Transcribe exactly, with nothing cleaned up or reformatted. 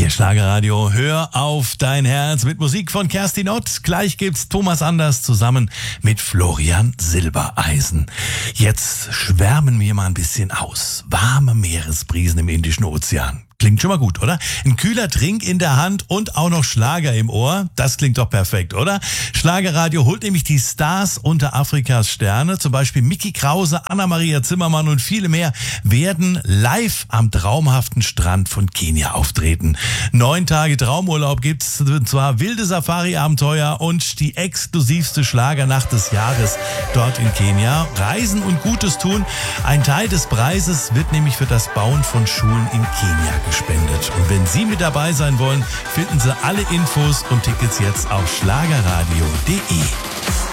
Hier Schlagerradio, hör auf dein Herz mit Musik von Kerstin Ott. Gleich gibt's Thomas Anders zusammen mit Florian Silbereisen. Jetzt schwärmen wir mal ein bisschen aus. Warme Meeresbrisen im Indischen Ozean. Klingt schon mal gut, oder? Ein kühler Trink in der Hand und auch noch Schlager im Ohr. Das klingt doch perfekt, oder? Schlagerradio holt nämlich die Stars unter Afrikas Sterne. Zum Beispiel Micky Krause, Anna-Maria Zimmermann und viele mehr werden live am traumhaften Strand von Kenia auftreten. Neun Tage Traumurlaub gibt's, und zwar wilde Safari-Abenteuer und die exklusivste Schlagernacht des Jahres dort in Kenia. Reisen und Gutes tun. Ein Teil des Preises wird nämlich für das Bauen von Schulen in Kenia gespendet. Und wenn Sie mit dabei sein wollen, finden Sie alle Infos und Tickets jetzt auf schlagerradio punkt de.